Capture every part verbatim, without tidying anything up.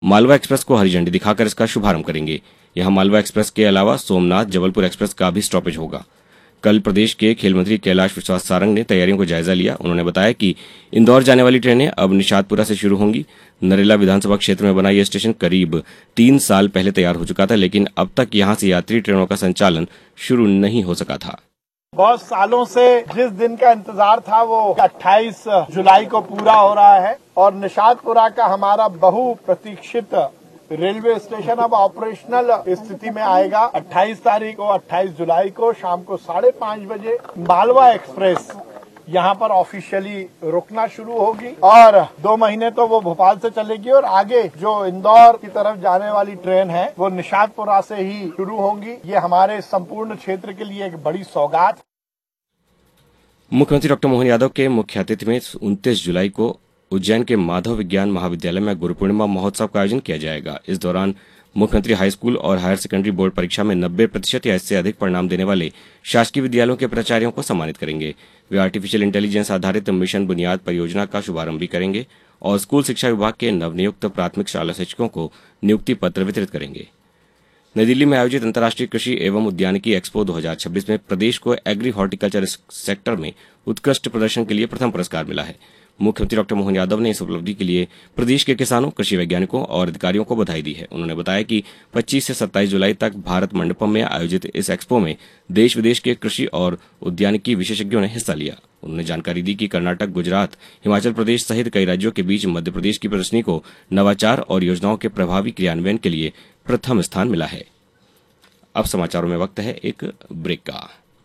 Malwa express को हरी झंडी दिखाकर इसका शुभारंभ करेंगे। यहां मालवा एक्सप्रेस के अलावा सोमनाथ जबलपुर एक्सप्रेस का भी स्टॉपेज होगा। कल प्रदेश के खेल मंत्री कैलाश विश्वास सारंग ने तैयारियों को जायजा लिया। उन्होंने बताया कि इंदौर जाने वाली ट्रेनें अब निशातपुरा से शुरू होंगी। नरेला विधानसभा क्षेत्र में बना यह स्टेशन करीब तीन साल पहले तैयार हो चुका था, लेकिन अब तक यहां से यात्री ट्रेनों का संचालन शुरू नहीं हो सका था। बहुत सालों से जिस दिन का इंतजार था वो अट्ठाईस जुलाई को पूरा हो रहा है और निशातपुरा का हमारा बहु प्रतीक्षित रेलवे स्टेशन अब ऑपरेशनल स्थिति में आएगा। अट्ठाईस तारीख को अट्ठाईस जुलाई को शाम को साढ़े पांच बजे मालवा एक्सप्रेस यहाँ पर ऑफिशियली रुकना शुरू होगी और दो महीने तो वो भोपाल से चलेगी और आगे जो इंदौर की तरफ जाने वाली ट्रेन है वो निशातपुरा से ही शुरू होंगी। ये हमारे संपूर्ण क्षेत्र के लिए एक बड़ी सौगात। मुख्यमंत्री डॉक्टर मोहन यादव के मुख्य अतिथि में उनतीस जुलाई को उज्जैन के माधव विज्ञान महाविद्यालय में गुरु पूर्णिमा महोत्सव का आयोजन किया जाएगा। इस दौरान मुख्यमंत्री हाई स्कूल और हायर सेकेंडरी बोर्ड परीक्षा में नब्बे प्रतिशत या इससे अधिक परिणाम देने वाले शासकीय विद्यालयों के प्राचार्यों को सम्मानित करेंगे। वे आर्टिफिशियल इंटेलिजेंस आधारित मिशन बुनियाद परियोजना का शुभारंभ भी करेंगे और स्कूल शिक्षा विभाग के नवनियुक्त प्राथमिक शाला शिक्षकों को नियुक्ति पत्र वितरित करेंगे। नई दिल्ली में आयोजित अंतर्राष्ट्रीय कृषि एवं उद्यानिकी एक्सपो दो हज़ार छब्बीस में प्रदेश को एग्री हॉर्टिकल्चर सेक्टर में उत्कृष्ट प्रदर्शन के लिए प्रथम पुरस्कार मिला है। मुख्यमंत्री डॉक्टर मोहन यादव ने इस उपलब्धि के लिए प्रदेश के किसानों, कृषि वैज्ञानिकों और अधिकारियों को बधाई दी है। उन्होंने बताया कि पच्चीस से सत्ताईस जुलाई तक भारत मंडपम में आयोजित इस एक्सपो में देश विदेश के कृषि और उद्यानिकी विशेषज्ञों ने हिस्सा लिया। उन्होंने जानकारी दी कि कर्नाटक, गुजरात, हिमाचल प्रदेश सहित कई राज्यों के बीच मध्य प्रदेश की प्रदर्शनी को नवाचार और योजनाओं के प्रभावी क्रियान्वयन के लिए प्रथम स्थान मिला है। अब समाचारों में वक्त है एक ब्रेक का।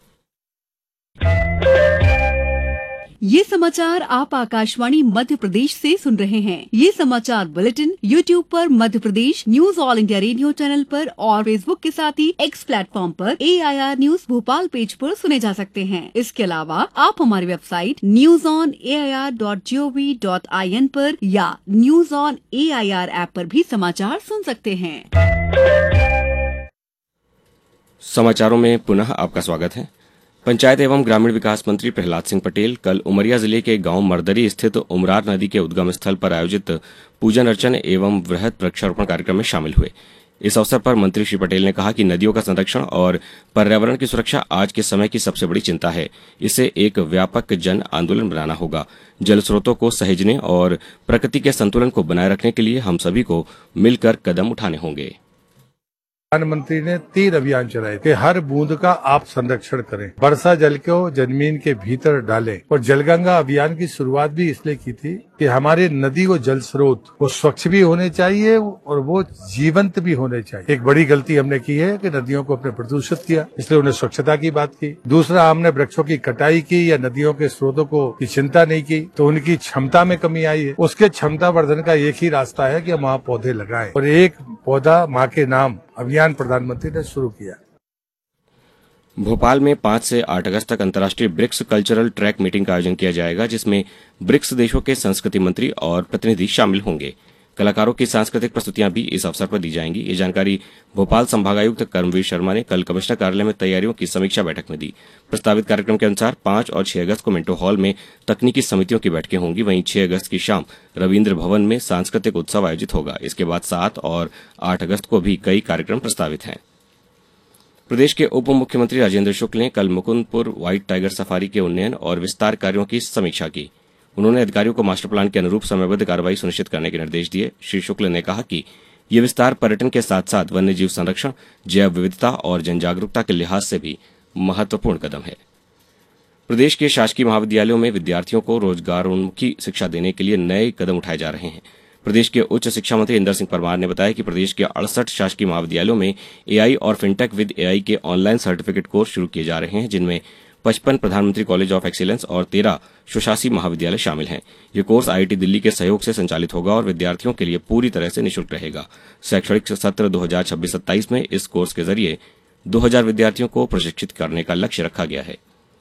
ये समाचार आप आकाशवाणी मध्य प्रदेश से सुन रहे हैं। ये समाचार बुलेटिन यूट्यूब पर Madhya Pradesh news all India radio channel पर और फेसबुक के साथ ही एक्स प्लेटफॉर्म पर ए I R news Bhopal page पर सुने जा सकते हैं। इसके अलावा आप हमारी website news on A I R dot G O V dot I N पर या news on A I R app पर भी समाचार सुन सकते हैं। समाचारों में पुनः आपका स्वागत है। पंचायत एवं ग्रामीण विकास मंत्री प्रहलाद सिंह पटेल कल उमरिया जिले के गांव मरदरी स्थित उमरार नदी के उद्गम स्थल पर आयोजित पूजन अर्चन एवं वृहद वृक्षारोपण कार्यक्रम में शामिल हुए। इस अवसर पर मंत्री श्री पटेल ने कहा कि नदियों का संरक्षण और पर्यावरण की सुरक्षा आज के समय की सबसे बड़ी चिंता है। इसे एक व्यापक जन आंदोलन बनाना होगा। जल स्रोतों को सहेजने और प्रकृति के संतुलन को बनाए रखने के लिए हम सभी को मिलकर कदम उठाने होंगे। प्रधानमंत्री ने तीन अभियान चलाए कि हर बूंद का आप संरक्षण करें, वर्षा जल को जमीन के भीतर डालें और जलगंगा अभियान की शुरुआत भी इसलिए की थी कि हमारे नदी को जल स्रोत वो स्वच्छ भी होने चाहिए और वो जीवंत भी होने चाहिए। एक बड़ी गलती हमने की है कि नदियों को अपने प्रदूषित किया, इसलिए उन्हें स्वच्छता की बात की। दूसरा, हमने वृक्षों की कटाई की या नदियों के स्रोतों को की चिंता नहीं की तो उनकी क्षमता में कमी आई है। उसके क्षमता वर्धन का एक ही रास्ता है कि हम वहाँ पौधे लगाएं और एक पौधा माँ के नाम अभियान प्रधानमंत्री ने शुरू किया। भोपाल में पाँच से आठ अगस्त तक अंतर्राष्ट्रीय ब्रिक्स कल्चरल ट्रैक मीटिंग का आयोजन किया जाएगा, जिसमें ब्रिक्स देशों के संस्कृति मंत्री और प्रतिनिधि शामिल होंगे। कलाकारों की सांस्कृतिक प्रस्तुतियां भी इस अवसर पर दी जाएंगी। ये जानकारी भोपाल संभागायुक्त कर्मवीर शर्मा ने कल कमिश्नर कार्यालय में तैयारियों की समीक्षा बैठक में दी। प्रस्तावित कार्यक्रम के अनुसार पांच और छह अगस्त को मिंटो हॉल में तकनीकी समितियों की बैठकें होंगी। वहीं छह अगस्त की शाम रविन्द्र भवन में सांस्कृतिक उत्सव आयोजित होगा। इसके बाद सात और आठ अगस्त को भी कई कार्यक्रम प्रस्तावित हैं। प्रदेश के उप मुख्यमंत्री राजेंद्र शुक्ल ने कल मुकुंदपुर व्हाइट टाइगर सफारी के उन्नयन और विस्तार कार्यों की समीक्षा की। उन्होंने अधिकारियों को मास्टर प्लान के अनुरूप समयबद्ध कार्रवाई सुनिश्चित करने के निर्देश दिए। श्री शुक्ल ने कहा कि ये विस्तार पर्यटन के साथ साथ वन्य जीव संरक्षण, जैव विविधता और जनजागरूकता के लिहाज से भी महत्वपूर्ण कदम है। प्रदेश के शासकीय महाविद्यालयों में विद्यार्थियों को रोजगारोन्मुखी शिक्षा देने के लिए नए कदम उठाए जा रहे हैं। प्रदेश के उच्च शिक्षा मंत्री इंदर सिंह परमार ने बताया कि प्रदेश के अड़सठ शासकीय महाविद्यालयों में एआई और फिनटेक विद एआई के ऑनलाइन सर्टिफिकेट कोर्स शुरू किए जा रहे हैं, जिनमें पचपन प्रधानमंत्री कॉलेज ऑफ एक्सीलेंस और तेरह स्वशासी महाविद्यालय शामिल हैं। ये कोर्स आईआईटी दिल्ली के सहयोग से संचालित होगा और विद्यार्थियों के लिए पूरी तरह से निःशुल्क रहेगा। शैक्षणिक सत्र दो हज़ार छब्बीस सत्ताईस में इस कोर्स के जरिए दो हज़ार विद्यार्थियों को प्रशिक्षित करने का लक्ष्य रखा गया है।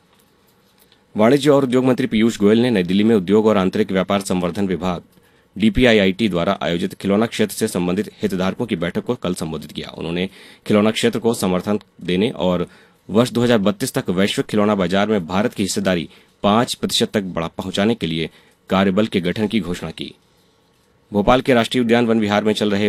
वाणिज्य और उद्योग मंत्री पीयूष गोयल ने नई दिल्ली में उद्योग और आंतरिक व्यापार संवर्धन विभाग डीपीआईआईटी द्वारा आयोजित खिलौना क्षेत्र से संबंधित हितधारकों की बैठक को कल संबोधित किया। उन्होंने खिलौना क्षेत्र को समर्थन देने और वर्ष दो हज़ार बत्तीस तक वैश्विक खिलौना बाजार में भारत की हिस्सेदारी पांच प्रतिशत तक बढ़ा पहुंचाने के लिए कार्यबल के गठन की घोषणा की। भोपाल के राष्ट्रीय उद्यान वन विहार में चल रहे